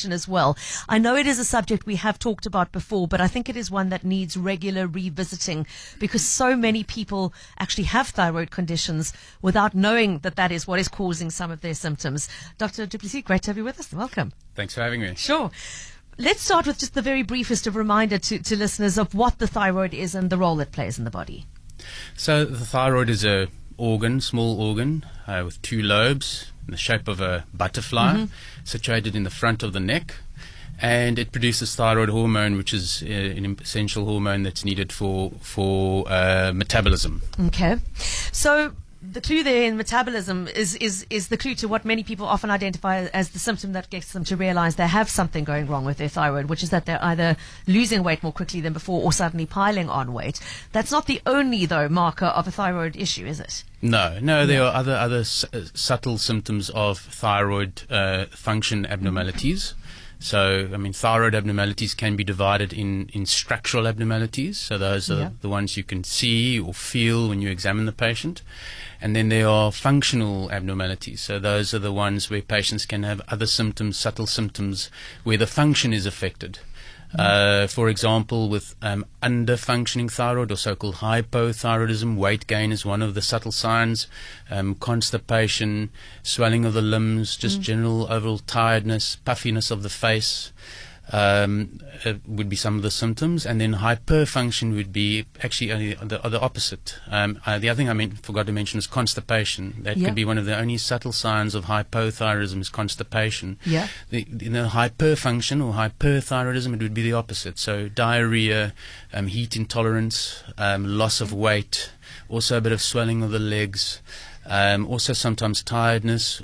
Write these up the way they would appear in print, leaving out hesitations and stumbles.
question as well. I know it is a subject we have talked about before, but I think it is one that needs regular revisiting because so many people actually have thyroid conditions without knowing that that is what is causing some of their symptoms. Dr. du Plessis, great to have you with us. Welcome. Thanks for having me. Sure. Let's start with just the very briefest of reminder to listeners of what the thyroid is and the role it plays in the body. So the thyroid is a organ, small organ, with two lobes in the shape of a butterfly, situated in the front of the neck. And it produces thyroid hormone, which is an essential hormone that's needed for metabolism. Okay. So the clue there in metabolism is the clue to what many people often identify as the symptom that gets them to realize they have something going wrong with their thyroid, which is that they're either losing weight more quickly than before or suddenly piling on weight. That's not the only, though, marker of a thyroid issue, is it? No, there are other subtle symptoms of thyroid function abnormalities. So, thyroid abnormalities can be divided in structural abnormalities. So those are the ones you can see or feel when you examine the patient. And then there are functional abnormalities. So those are the ones where patients can have other symptoms, subtle symptoms, where the function is affected. For example, with under-functioning thyroid or so-called hypothyroidism, weight gain is one of the subtle signs, constipation, swelling of the limbs, just general overall tiredness, puffiness of the face would be some of the symptoms. And then hyperfunction would be actually the opposite. The other thing I forgot to mention is constipation. That could be one of the only subtle signs of hypothyroidism is constipation. Yeah. In the hyperfunction or hyperthyroidism, it would be the opposite. So diarrhea, heat intolerance, loss of weight, also a bit of swelling of the legs, also sometimes tiredness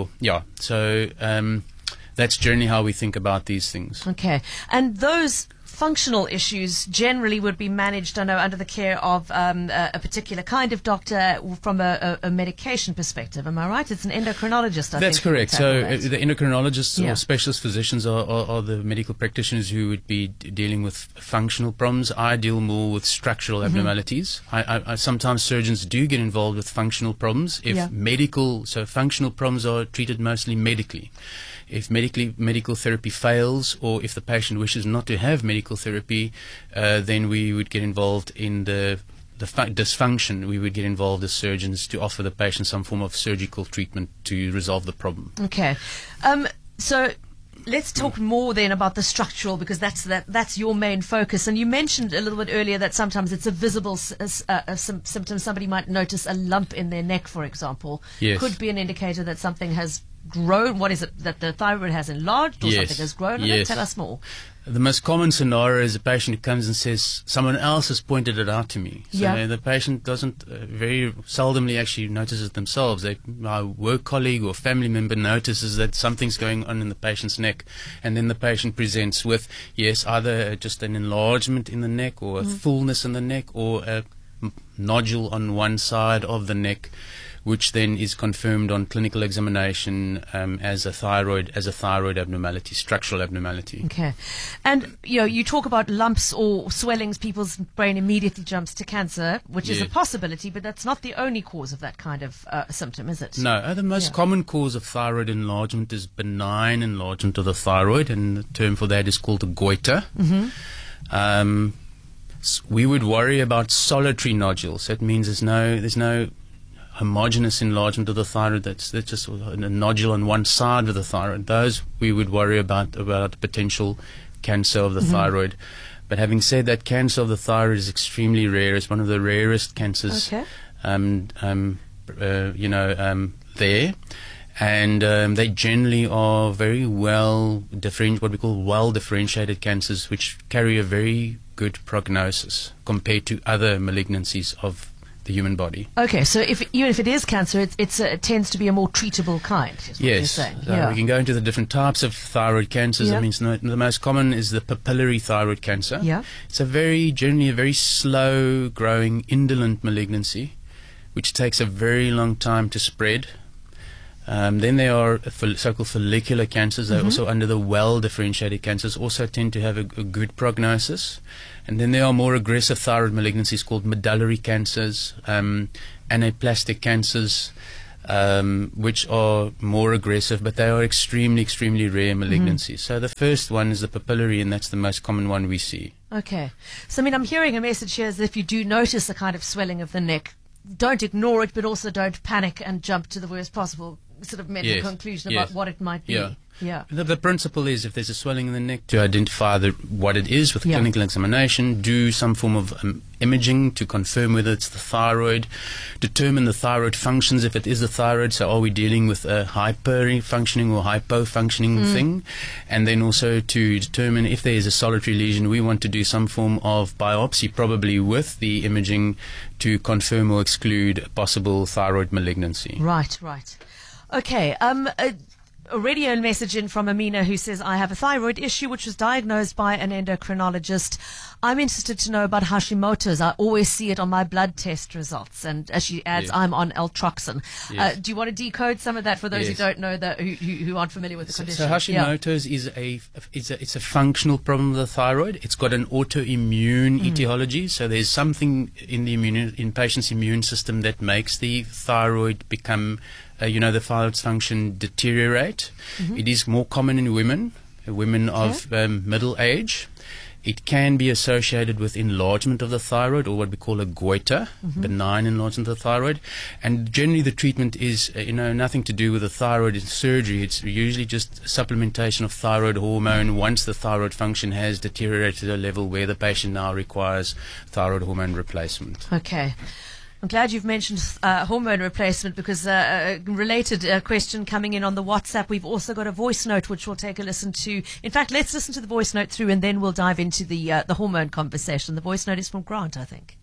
that's generally how we think about these things. Okay. And those functional issues generally would be managed, I know, under the care of a particular kind of doctor from a medication perspective. Am I right? It's an endocrinologist, I think. That's correct. So the endocrinologists or Yeah. specialist physicians are the medical practitioners who would be dealing with functional problems. I deal more with structural abnormalities. I sometimes surgeons do get involved with functional problems if so functional problems are treated mostly medically. If medical therapy fails, or if the patient wishes not to have medical therapy, then we would get involved in the dysfunction. We would get involved as surgeons to offer the patient some form of surgical treatment to resolve the problem. Okay. So let's talk more then about the structural, because that's your main focus. And you mentioned a little bit earlier that sometimes it's a visible symptom. Somebody might notice a lump in their neck, for example. Yes. Could be an indicator that something has grown. What is it? That the thyroid has enlarged or something has grown? Yes. Tell us more. The most common scenario is a patient who comes and says, someone else has pointed it out to me. So the patient doesn't very seldomly actually notice it themselves. A work colleague or family member notices that something's going on in the patient's neck, and then the patient presents with, either just an enlargement in the neck or a fullness in the neck or a nodule on one side of the neck, which then is confirmed on clinical examination as a thyroid abnormality, structural abnormality. Okay. And you talk about lumps or swellings, people's brain immediately jumps to cancer, which is a possibility, but that's not the only cause of that kind of symptom, is it? No, the most common cause of thyroid enlargement is benign enlargement of the thyroid, and the term for that is called a goiter. We would worry about solitary nodules. That means there's no homogeneous enlargement of the thyroid. That's just a nodule on one side of the thyroid. Those we would worry about potential cancer of the thyroid. But having said that, cancer of the thyroid is extremely rare. It's one of the rarest cancers. Okay. There. And they generally are very what we call well differentiated cancers, which carry a very good prognosis compared to other malignancies of the human body. Okay, so even if it is cancer, it tends to be a more treatable kind, is what you're saying. So we can go into the different types of thyroid cancers. The most common is the papillary thyroid cancer. It's generally a very slow growing indolent malignancy, which takes a very long time to spread. Then there are so-called follicular cancers. They're also under the well-differentiated cancers, also tend to have a good prognosis. And then there are more aggressive thyroid malignancies called medullary cancers, anaplastic cancers, which are more aggressive, but they are extremely, extremely rare malignancies. So the first one is the papillary, and that's the most common one we see. Okay. So, I mean, I'm hearing a message here as if you do notice a kind of swelling of the neck, don't ignore it, but also don't panic and jump to the worst possible sort of mental conclusion about what it might be. Yeah. The principle is, if there's a swelling in the neck, to identify what it is with clinical examination, do some form of imaging to confirm whether it's the thyroid, determine the thyroid functions if it is the thyroid. So are we dealing with a hyper-functioning or hypo-functioning thing? And then also to determine if there is a solitary lesion, we want to do some form of biopsy, probably with the imaging, to confirm or exclude a possible thyroid malignancy. Right. Okay. A radio message in from Amina, who says, I have a thyroid issue which was diagnosed by an endocrinologist. I'm interested to know about Hashimoto's. I always see it on my blood test results. And as she adds, I'm on Eltroxin. Do you want to decode some of that for those who don't know, who aren't familiar with the condition? So Hashimoto's is it's a functional problem of the thyroid. It's got an autoimmune etiology. So there's something in the in patient's immune system that makes the thyroid become the thyroid's function deteriorate. It is more common in women of middle age. It can be associated with enlargement of the thyroid, or what we call a goiter, benign enlargement of the thyroid. And generally the treatment is, nothing to do with the thyroid surgery. It's usually just supplementation of thyroid hormone once the thyroid function has deteriorated to a level where the patient now requires thyroid hormone replacement. Okay. I'm glad you've mentioned hormone replacement, because a related question coming in on the WhatsApp. We've also got a voice note which we'll take a listen to. In fact, let's listen to the voice note through, and then we'll dive into the hormone conversation. The voice note is from Grant, I think.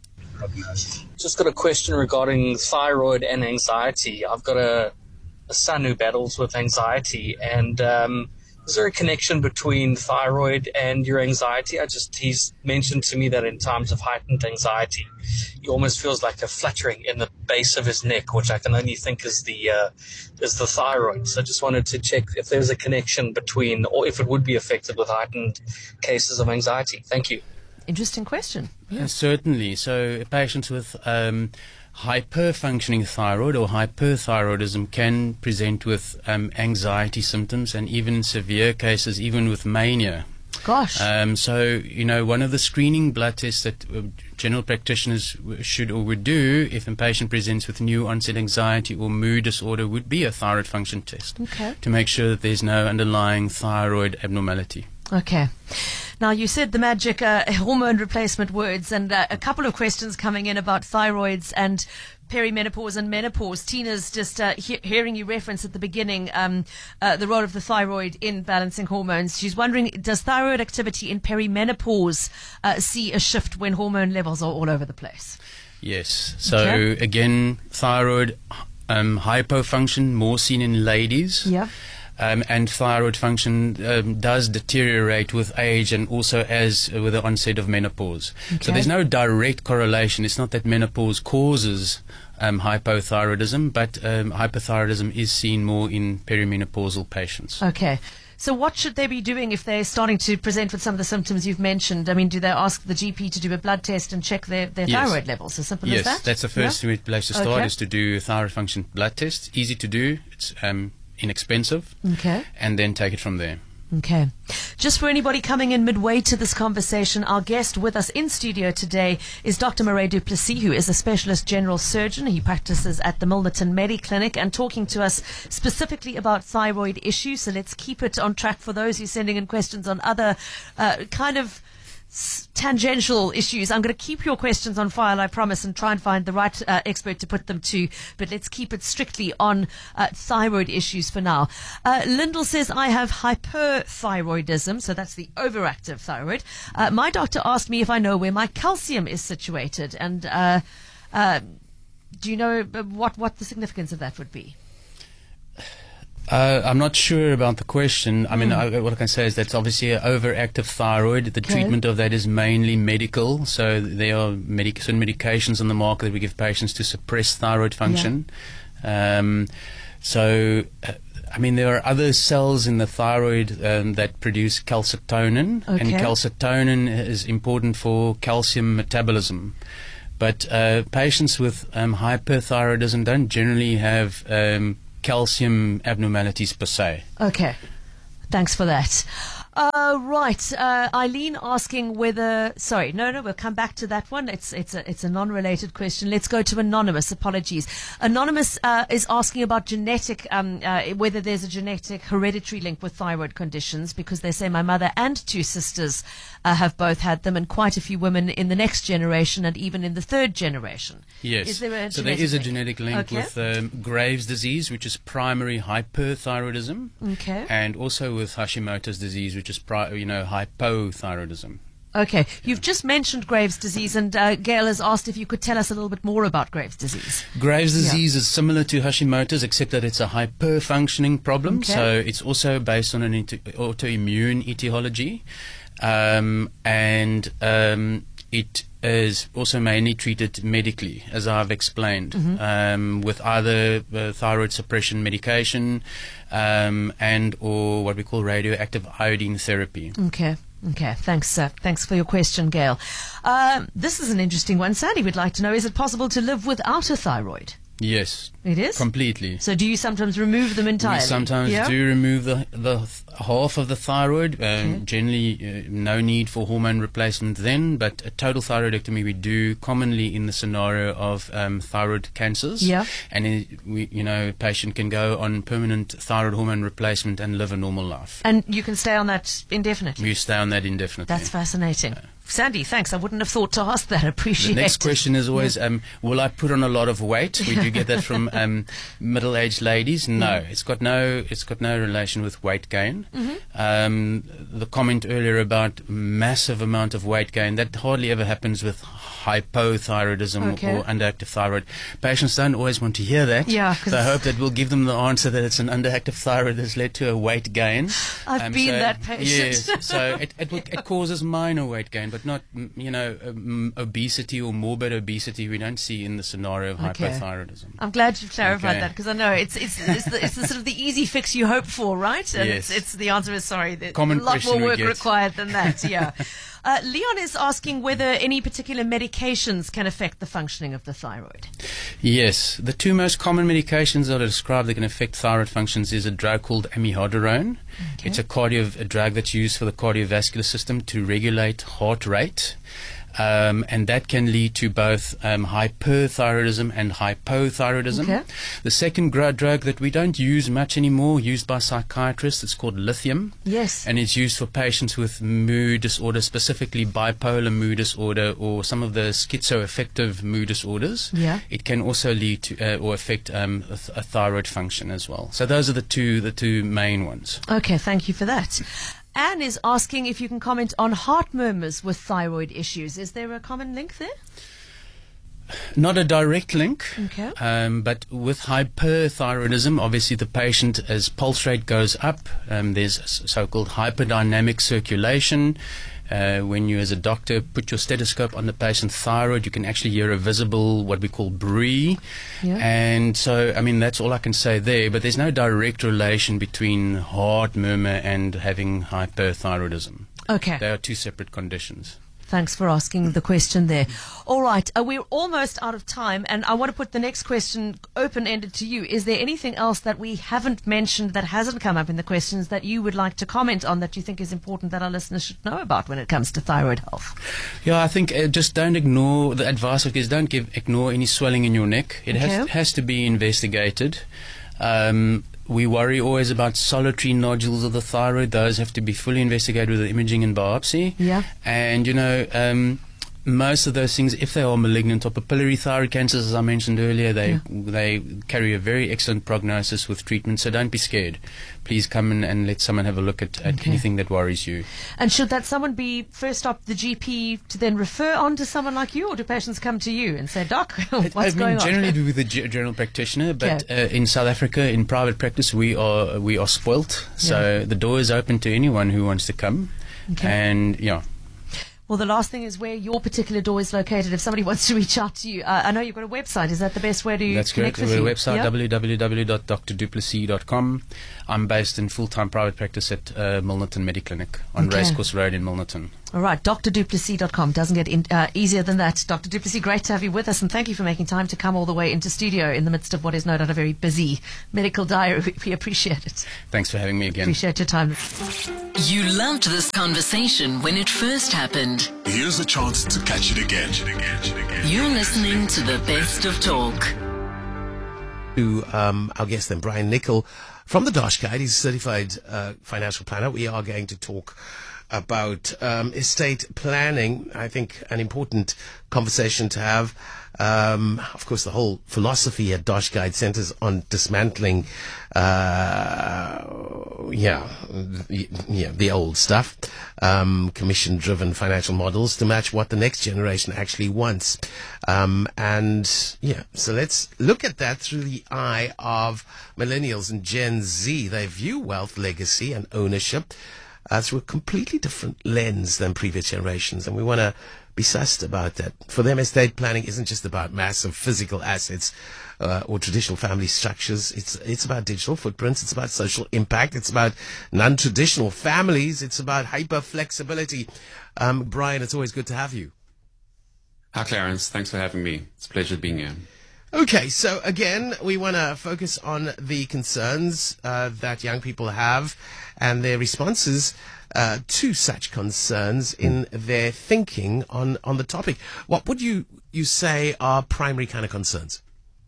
Just got a question regarding thyroid and anxiety. I've got a son who battles with anxiety, and is there a connection between thyroid and your anxiety? He's mentioned to me that in times of heightened anxiety, he almost feels like a fluttering in the base of his neck, which I can only think is the thyroid. So I just wanted to check if there's a connection between, or if it would be affected with heightened cases of anxiety. Thank you. Interesting question. Certainly. So patients with hyper-functioning thyroid or hyperthyroidism can present with anxiety symptoms, and even in severe cases, even with mania. Gosh. So, one of the screening blood tests that general practitioners should or would do if a patient presents with new onset anxiety or mood disorder would be a thyroid function test to make sure that there's no underlying thyroid abnormality. Okay. Now, you said the magic hormone replacement words, and a couple of questions coming in about thyroids and perimenopause and menopause. Tina's just hearing you reference at the beginning the role of the thyroid in balancing hormones. She's wondering, does thyroid activity in perimenopause see a shift when hormone levels are all over the place? Yes. So, again, thyroid hypofunction, more seen in ladies. Yeah. And thyroid function does deteriorate with age, and also with the onset of menopause. Okay. So there's no direct correlation. It's not that menopause causes hypothyroidism, but hypothyroidism is seen more in perimenopausal patients. Okay. So what should they be doing if they're starting to present with some of the symptoms you've mentioned? I mean, do they ask the GP to do a blood test and check their thyroid levels? As simple as that? Yes, that's the first place to start, is to do a thyroid function blood test. Easy to do. It's inexpensive. Okay. And then take it from there. Okay. Just for anybody coming in midway to this conversation, our guest with us in studio today is Dr. Murray du Plessis, who is a specialist general surgeon. He practices at the Milnerton Mediclinic, and talking to us specifically about thyroid issues. So let's keep it on track for those who are sending in questions on other kind of tangential issues. I'm going to keep your questions on file, I promise, and try and find the right expert to put them to, but let's keep it strictly on thyroid issues for now. Lyndall says, I have hyperthyroidism, so that's the overactive thyroid. My doctor asked me if I know where my calcium is situated, and do you know what the significance of that would be? I'm not sure about the question. I mean, what I can say is that's obviously an overactive thyroid. The treatment of that is mainly medical. So there are certain medications on the market that we give patients to suppress thyroid function. Yeah. I mean, there are other cells in the thyroid that produce calcitonin. And calcitonin is important for calcium metabolism. But patients with hyperthyroidism don't generally have calcium abnormalities per se. Okay. Thanks for that. Right. Eileen asking whether... Sorry, no, we'll come back to that one. It's a non-related question. Let's go to Anonymous. Apologies. Anonymous is asking about genetic, whether there's a genetic hereditary link with thyroid conditions, because they say my mother and 2 sisters have both had them, and quite a few women in the next generation and even in the 3rd generation. Yes. Is there a so there is a link? genetic link with Graves' disease, which is primary hyperthyroidism. Okay. And also with Hashimoto's disease, which is hypothyroidism. Okay. You've just mentioned Graves' disease, and Gail has asked if you could tell us a little bit more about Graves' disease. Graves' disease is similar to Hashimoto's, except that it's a hyperfunctioning problem. Okay. So it's also based on an autoimmune etiology. It is also mainly treated medically, as I've explained, with either thyroid suppression medication and or what we call radioactive iodine therapy. Okay. Thanks for your question, Gail. This is an interesting one. Sandy would like to know, is it possible to live without a thyroid? Yes. It is? Completely. So do you sometimes remove them entirely? We sometimes do remove the half of the thyroid. Generally, no need for hormone replacement then, but a total thyroidectomy we do commonly in the scenario of thyroid cancers. Yeah. And a patient can go on permanent thyroid hormone replacement and live a normal life. And you can stay on that indefinitely? You stay on that indefinitely. That's fascinating. Sandy, thanks. I wouldn't have thought to ask that. Appreciate it. The next question is always, will I put on a lot of weight? We do get that from middle-aged ladies. No, it's got no relation with weight gain. The comment earlier about massive amount of weight gain, that hardly ever happens with hypothyroidism or underactive thyroid. Patients don't always want to hear that. Yeah, so I hope that we'll give them the answer that it's an underactive thyroid that's led to a weight gain. I've been that patient. Yes, so it causes minor weight gain, but not obesity or morbid obesity we don't see in the scenario of hypothyroidism. I'm glad you've clarified that, because I know it's the sort of the easy fix you hope for, right? And yes. it's the answer is sorry. There's Common a lot more work get. required than that. Yeah. Leon is asking whether any particular medications can affect the functioning of the thyroid. Yes. The 2 most common medications that are described that can affect thyroid functions is a drug called amiodarone. Okay. It's a drug that's used for the cardiovascular system to regulate heart rate. And that can lead to both hyperthyroidism and hypothyroidism. Okay. The second drug that we don't use much anymore, used by psychiatrists, it's called lithium. Yes. And it's used for patients with mood disorder, specifically bipolar mood disorder or some of the schizoaffective mood disorders. Yeah. It can also lead to or affect a thyroid function as well. So those are the two main ones. Okay, thank you for that. Anne is asking if you can comment on heart murmurs with thyroid issues. Is there a common link there? Not a direct link, okay. But with hyperthyroidism, obviously the patient, as pulse rate goes up, there's so-called hyperdynamic circulation. When you, as a doctor, put your stethoscope on the patient's thyroid, you can actually hear a visible, what we call bruit. Yeah. And so, I mean, that's all I can say there. But there's no direct relation between heart murmur and having hyperthyroidism. Okay. They are 2 separate conditions. Thanks for asking the question there. All right, we're almost out of time, and I want to put the next question open-ended to you. Is there anything else that we haven't mentioned that hasn't come up in the questions that you would like to comment on that you think is important that our listeners should know about when it comes to thyroid health? Yeah, I think just don't ignore the advice is don't ignore any swelling in your neck. It has to be investigated. We worry always about solitary nodules of the thyroid. Those have to be fully investigated with imaging and biopsy. Yeah. And, most of those things, if they are malignant or papillary thyroid cancers, as I mentioned earlier, they carry a very excellent prognosis with treatment. So don't be scared. Please come in and let someone have a look at anything that worries you. And should that someone be first up the GP to then refer on to someone like you, or do patients come to you and say, Doc, what's going on? Generally do with the general practitioner, but in South Africa, in private practice, we are spoilt. So the door is open to anyone who wants to come. Okay. And well, the last thing is where your particular door is located. If somebody wants to reach out to you, I know you've got a website. Is that the best way to connect with you? That's correct. We've got a website, www.drduplessis.com. I'm based in full-time private practice at Milnerton Mediclinic on Racecourse Road in Milnerton. All right, drduplessis.com. Doesn't get easier than that. Dr. du Plessis, great to have you with us, and thank you for making time to come all the way into studio in the midst of what is no doubt a very busy medical diary. We appreciate it. Thanks for having me again. Appreciate your time. You loved this conversation when it first happened. Here's a chance to catch it again. You're listening to the best of talk. To our guest then, Brian Nicol from the Dosh Guide. He's a certified financial planner. We are going to talk about estate planning. I think an important conversation to have. Of course, the whole philosophy at Dosh Guide centers on dismantling, the old stuff, commission-driven financial models to match what the next generation actually wants. So let's look at that through the eye of millennials and Gen Z. They view wealth, legacy, and ownership through a completely different lens than previous generations, and we want to be sussed about that. For them, estate planning isn't just about massive physical assets or traditional family structures. It's about digital footprints. It's about social impact. It's about non-traditional families. It's about hyper-flexibility. Brian, it's always good to have you. Hi, Clarence. Thanks for having me. It's a pleasure being here. Okay, so again, we want to focus on the concerns that young people have and their responses to such concerns in their thinking on the topic. What would you say are primary kind of concerns?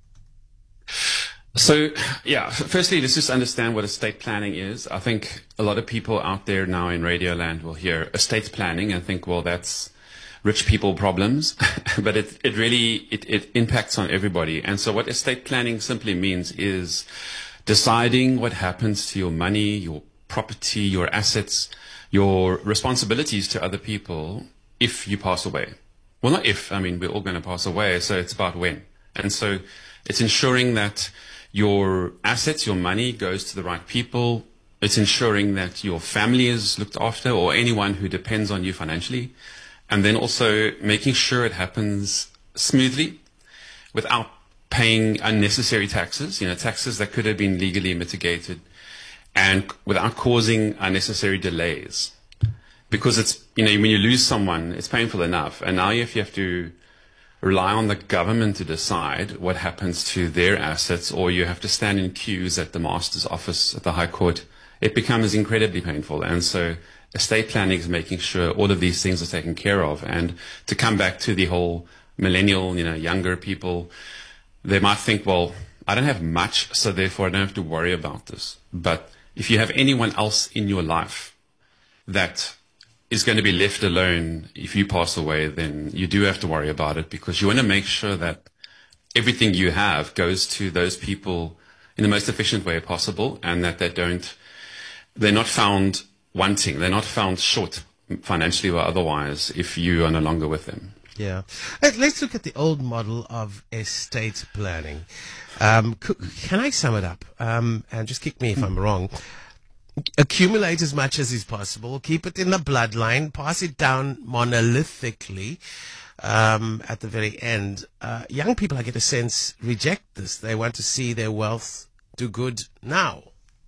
So, firstly, let's just understand what estate planning is. I think a lot of people out there now in Radioland will hear estate planning and think, well, that's rich people problems, but it really impacts on everybody. And so what estate planning simply means is deciding what happens to your money, your property, your assets, your responsibilities to other people if you pass away. Well, not if, we're all going to pass away, so it's about when. And so it's ensuring that your assets, your money goes to the right people. It's ensuring that your family is looked after, or anyone who depends on you financially. And then also making sure it happens smoothly without paying unnecessary taxes, taxes that could have been legally mitigated, and without causing unnecessary delays. Because it's, when you lose someone, it's painful enough. And now if you have to rely on the government to decide what happens to their assets, or you have to stand in queues at the master's office at the High Court, it becomes incredibly painful. And so estate planning is making sure all of these things are taken care of. And to come back to the whole millennial, younger people, they might think, well, I don't have much, so therefore I don't have to worry about this. But if you have anyone else in your life that is going to be left alone if you pass away, then you do have to worry about it, because you want to make sure that everything you have goes to those people in the most efficient way possible, and that they're not found wanting, they're not found short financially or otherwise if you are no longer with them. Yeah. Let's look at the old model of estate planning. Can I sum it up? And just kick me if I'm wrong. Accumulate as much as is possible, keep it in the bloodline, pass it down monolithically at the very end. Young people, I get a sense, reject this. They want to see their wealth do good now.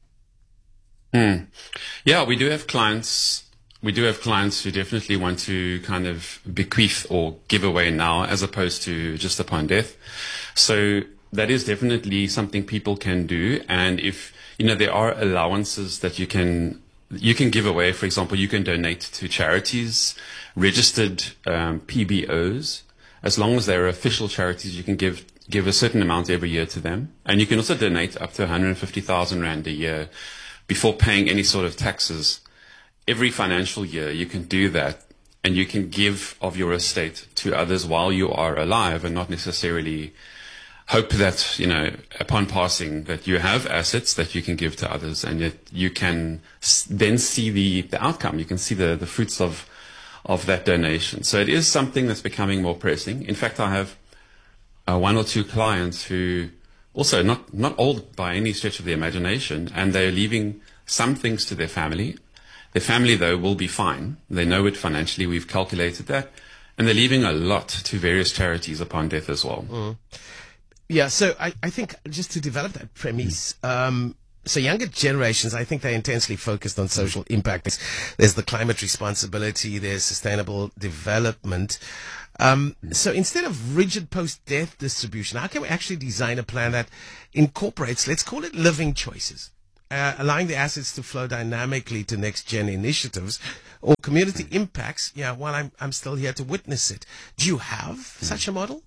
Yeah, we do have clients who definitely want to kind of bequeath or give away now as opposed to just upon death. So that is definitely something people can do. And if, there are allowances that you can give away. For example, you can donate to charities, registered PBOs. As long as they're official charities, you can give a certain amount every year to them. And you can also donate up to 150,000 Rand a year before paying any sort of taxes. Every financial year you can do that, and you can give of your estate to others while you are alive, and not necessarily hope that, upon passing, that you have assets that you can give to others, and yet you can then see the outcome. You can see the fruits of that donation. So it is something that's becoming more pressing. In fact, I have one or two clients who also not old by any stretch of the imagination, and they're leaving some things to their family. Their family, though, will be fine. They know it financially. We've calculated that. And they're leaving a lot to various charities upon death as well. Yeah, so I think just to develop that premise, So younger generations, I think they're intensely focused on social impact. There's the climate responsibility, there's sustainable development. So instead of rigid post-death distribution, how can we actually design a plan that incorporates, let's call it living choices, allowing the assets to flow dynamically to next-gen initiatives or community impacts, while I'm still here to witness it. Do you have such a model?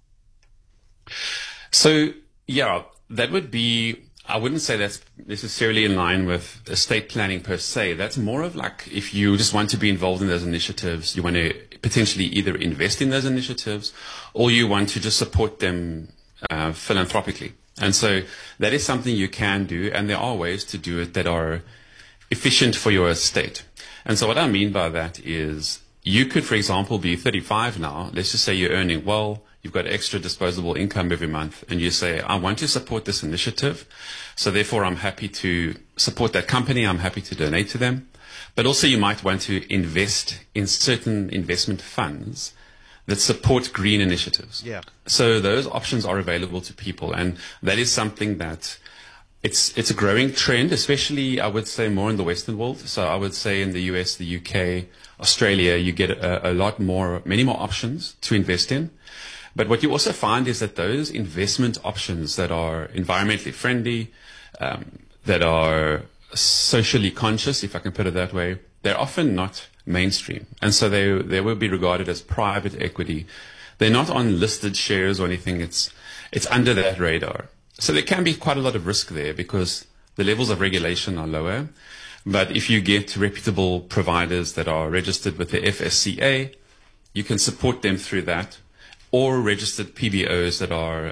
So, yeah, that would be, I wouldn't say that's necessarily in line with estate planning per se. That's more of like if you just want to be involved in those initiatives, you want to potentially either invest in those initiatives or you want to just support them philanthropically. And so that is something you can do, and there are ways to do it that are efficient for your estate. And so what I mean by that is you could, for example, be 35 now. Let's just say you're earning well. You've got extra disposable income every month, and you say, I want to support this initiative, so therefore I'm happy to support that company, I'm happy to donate to them. But also you might want to invest in certain investment funds that support green initiatives. Yeah. So those options are available to people, and that is something that it's a growing trend, especially I would say more in the Western world. So I would say in the US, the UK, Australia, you get many more options to invest in. But what you also find is that those investment options that are environmentally friendly, that are socially conscious, if I can put it that way, they're often not mainstream. And so they will be regarded as private equity. They're not on listed shares or anything. It's under that radar. So there can be quite a lot of risk there because the levels of regulation are lower. But if you get reputable providers that are registered with the FSCA, you can support them through that, or registered PBOs that are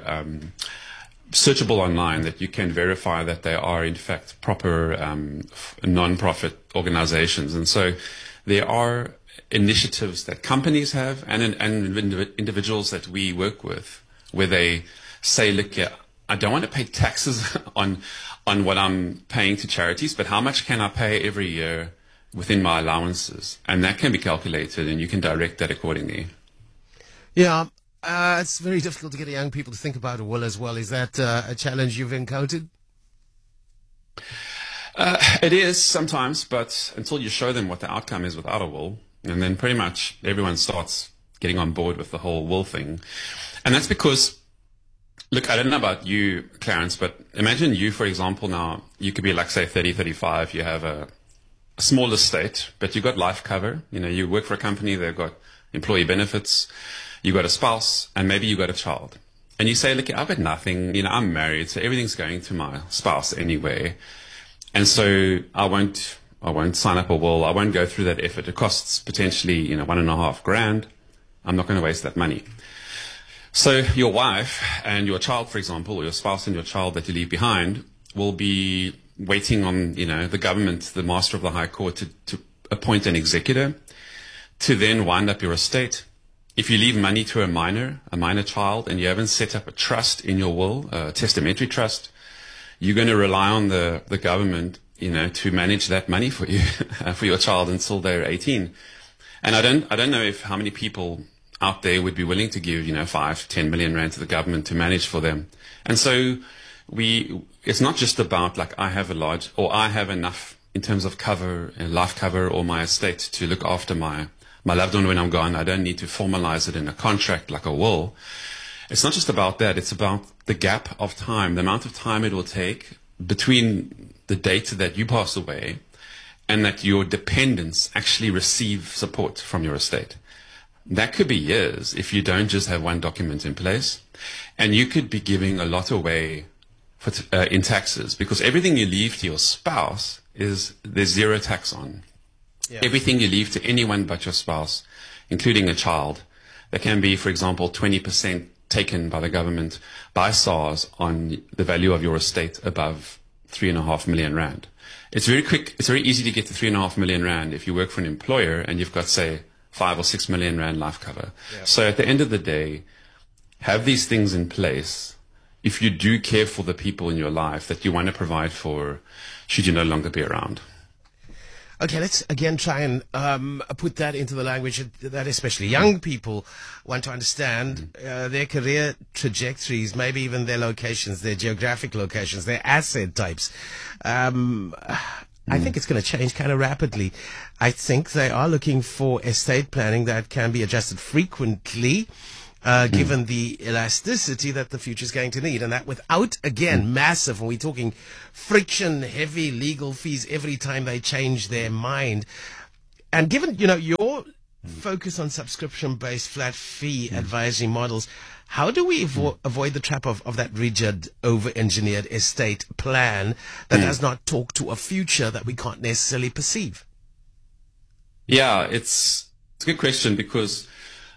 searchable online, that you can verify that they are in fact proper non-profit organizations. And so there are initiatives that companies have and individuals that we work with where they say, look, I don't want to pay taxes on what I'm paying to charities, but how much can I pay every year within my allowances? And that can be calculated, and you can direct that accordingly. Yeah. It's very difficult to get young people to think about a will as well. Is that a challenge you've encountered? It is sometimes, but until you show them what the outcome is without a will, and then pretty much everyone starts getting on board with the whole will thing. And that's because, look, I don't know about you, Clarence, but imagine you, for example, now, you could be like, say, 30, 35, you have a small estate, but you've got life cover. You work for a company, they've got employee benefits. You got a spouse, and maybe you got a child. And you say, look, I've got nothing, I'm married, so everything's going to my spouse anyway. And so I won't sign up a will. I won't go through that effort. It costs potentially, $1,500. I'm not going to waste that money. So your wife and your child, for example, or your spouse and your child that you leave behind will be waiting on, the government, the master of the High Court to appoint an executor to then wind up your estate. If you leave money to a minor child, and you haven't set up a trust in your will, a testamentary trust, you're going to rely on the government, to manage that money for you, for your child until they're 18. And I don't know how many people out there would be willing to give, 5, 10 million rand to the government to manage for them. And so it's not just about like I have enough in terms of cover and life cover or my estate to look after my loved one when I'm gone. I don't need to formalize it in a contract like a will. It's not just about that. It's about the gap of time, the amount of time it will take between the date that you pass away and that your dependents actually receive support from your estate. That could be years if you don't just have one document in place. And you could be giving a lot away in taxes, because everything you leave to your spouse there's zero tax on. Yeah. Everything you leave to anyone but your spouse, including a child, there can be, for example, 20% taken by the government, by SARS, on the value of your estate above 3.5 million rand. It's very quick. It's very easy to get to 3.5 million rand if you work for an employer and you've got, say, 5 or 6 million rand life cover. Yeah. So at the end of the day, have these things in place if you do care for the people in your life that you want to provide for should you no longer be around. Okay, let's again try and put that into the language that especially young people want to understand their career trajectories, maybe even their locations, their geographic locations, their asset types. I think it's going to change kind of rapidly. I think they are looking for estate planning that can be adjusted frequently, given the elasticity that the future is going to need, and that without, again, massive, and we're talking friction, heavy legal fees every time they change their mind. And given, your focus on subscription-based flat fee advisory models, how do we avoid the trap of that rigid, over-engineered estate plan that does not talk to a future that we can't necessarily perceive? Yeah, it's a good question, because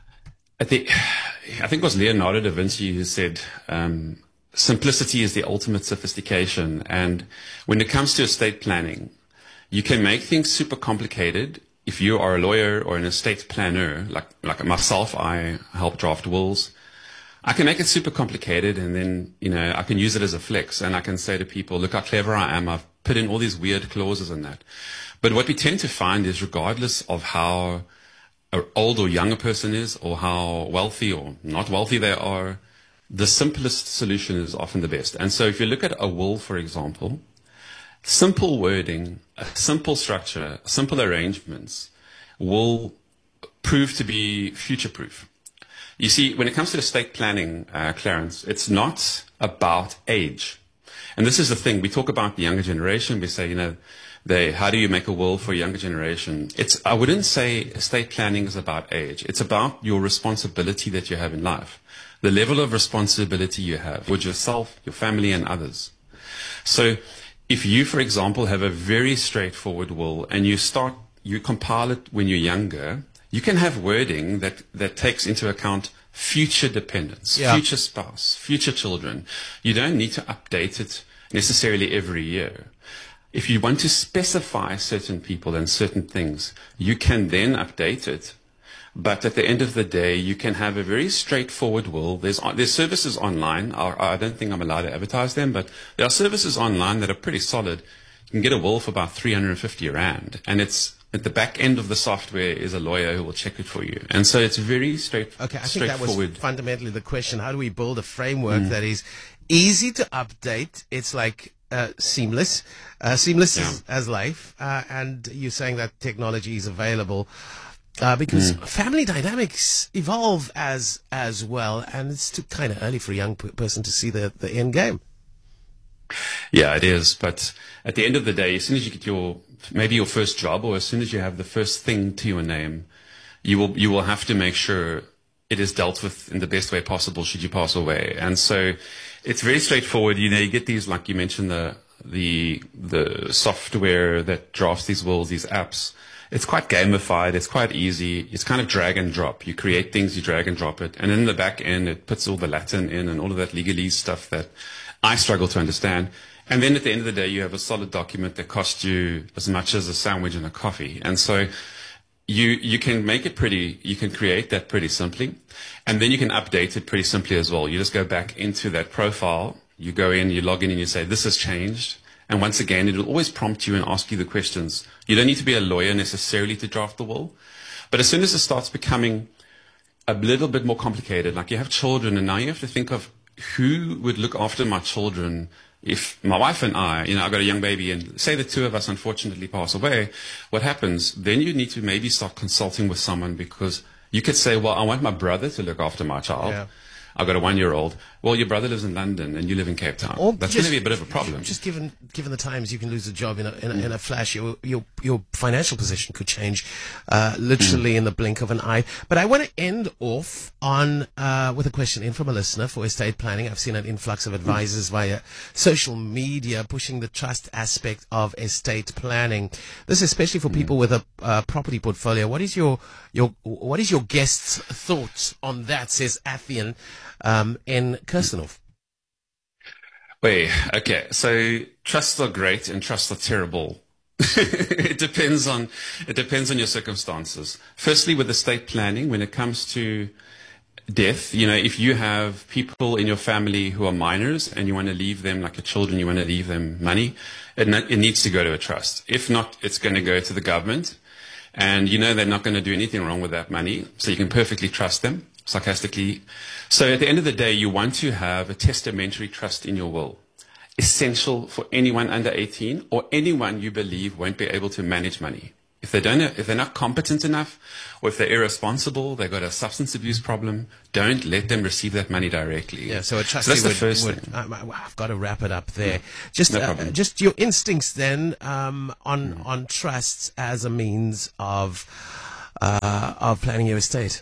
I think it was Leonardo da Vinci who said, simplicity is the ultimate sophistication. And when it comes to estate planning, you can make things super complicated. If you are a lawyer or an estate planner, like myself, I help draft wills. I can make it super complicated, and then, I can use it as a flex, and I can say to people, look how clever I am. I've put in all these weird clauses in that. But what we tend to find is, regardless of how old or young a person is, or how wealthy or not wealthy they are, the simplest solution is often the best. And so if you look at a will, for example, simple wording, a simple structure, simple arrangements will prove to be future-proof. You see, when it comes to estate planning, Clarence, it's not about age. And this is the thing. We talk about the younger generation. We say, how do you make a will for a younger generation? I wouldn't say estate planning is about age. It's about your responsibility that you have in life, the level of responsibility you have with yourself, your family, and others. So if you, for example, have a very straightforward will and you compile it when you're younger, you can have wording that takes into account future dependents, future spouse, future children. You don't need to update it necessarily every year. If you want to specify certain people and certain things, you can then update it. But at the end of the day, you can have a very straightforward will. There's services online. I don't think I'm allowed to advertise them, but there are services online that are pretty solid. You can get a will for about 350 Rand, and it's at the back end of the software is a lawyer who will check it for you. And so it's very straightforward. Okay, I think that was fundamentally the question. How do we build a framework that is easy to update? It's like seamless as life. And you're saying that technology is available because family dynamics evolve as well. And it's too kind of early for a young person to see the end game. Yeah, it is. But at the end of the day, as soon as you get your first job, or as soon as you have the first thing to your name, you will have to make sure it is dealt with in the best way possible should you pass away. And so it's very straightforward. You get these, like you mentioned, the software that drafts these wills, these apps. It's quite gamified. It's quite easy. It's kind of drag and drop. You create things, you drag and drop it. And in the back end, it puts all the Latin in and all of that legalese stuff that I struggle to understand. And then at the end of the day, you have a solid document that costs you as much as a sandwich and a coffee. And so you can make it you can create that pretty simply. And then you can update it pretty simply as well. You just go back into that profile. You go in, you log in, and you say, this has changed. And once again, it will always prompt you and ask you the questions. You don't need to be a lawyer necessarily to draft the will. But as soon as it starts becoming a little bit more complicated, like you have children, and now you have to think of who would look after my children if my wife and I've got a young baby, and say the two of us unfortunately pass away, what happens? Then you need to maybe start consulting with someone, because you could say, well, I want my brother to look after my child. Yeah. I've got a 1-year-old. Well, your brother lives in London and you live in Cape Town. That's going to be a bit of a problem. Just given the times, you can lose a job in a flash. Your financial position could change literally in the blink of an eye. But I want to end off on with a question in from a listener for estate planning. I've seen an influx of advisors via social media pushing the trust aspect of estate planning. This is especially for people with a property portfolio. What is your guest's thoughts on that? Says Athian in Kirstenhof. Wait, okay. So trusts are great and trusts are terrible. It depends on your circumstances. Firstly, with estate planning, when it comes to death, if you have people in your family who are minors and you want to leave them, like your children, you want to leave them money, it needs to go to a trust. If not, it's going to go to the government. And they're not going to do anything wrong with that money. So you can perfectly trust them, sarcastically. So at the end of the day, you want to have a testamentary trust in your will. Essential for anyone under 18 or anyone you believe won't be able to manage money. If they're not competent enough, or if they're irresponsible, they've got a substance abuse problem, don't let them receive that money directly. Yeah, so a trustee that's the first thing. I've got to wrap it up there. No Just your instincts then on trusts as a means of planning your estate.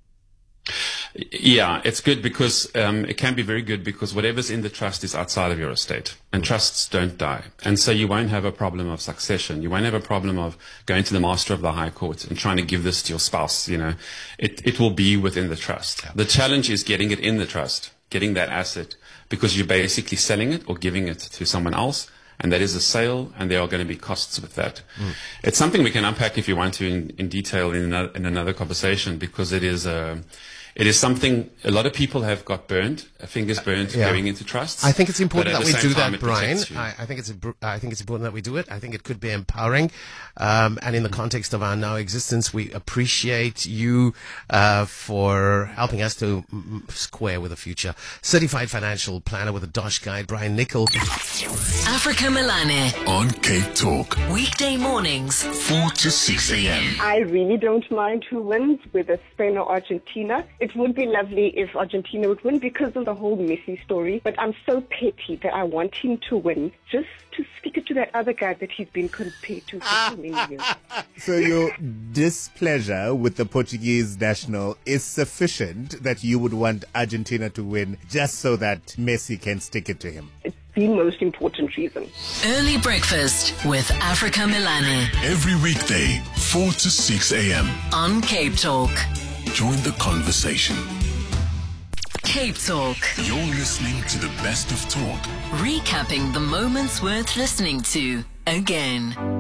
Yeah, it's good because it can be very good because whatever's in the trust is outside of your estate, and trusts don't die. And so you won't have a problem of succession. You won't have a problem of going to the Master of the High Court and trying to give this to your spouse. It will be within the trust. The challenge is getting it in the trust, getting that asset, because you're basically selling it or giving it to someone else. And that is a sale, and there are going to be costs with that. It's something we can unpack if you want to in detail in another conversation, because it is something a lot of people have got fingers burned going into trusts. I think it's important that we do that, it Brian. protects you. I think it's important that we do it. I think it could be empowering. And in the context of our now existence, we appreciate you for helping us to square with the future. Certified financial planner with a Dosh guide, Brian Nicol. Africa Melane. On Cape Talk, Weekday mornings. 4 to 6 a.m. I really don't mind who wins, whether Spain or Argentina. It would be lovely if Argentina would win because of the whole Messi story. But I'm so petty that I want him to win just to stick it to that other guy that he's been compared to for so many years. So your displeasure with the Portuguese national is sufficient that you would want Argentina to win just so that Messi can stick it to him? It's the most important reason. Early breakfast with Africa Melane Every weekday, 4 to 6 a.m. on Cape Talk. Join the conversation. Cape Talk. You're listening to the best of talk. Recapping the moments worth listening to again.